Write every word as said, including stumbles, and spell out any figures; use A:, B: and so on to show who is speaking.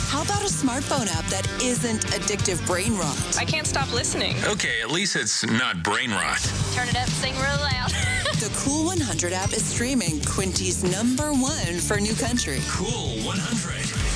A: How about a smartphone app that isn't addictive brain rot?
B: I can't stop listening.
C: Okay, at least it's not brain rot.
D: Turn it up, sing real loud.
A: The Cool one hundred app is streaming Quinty's number one for new country.
C: Cool one hundred.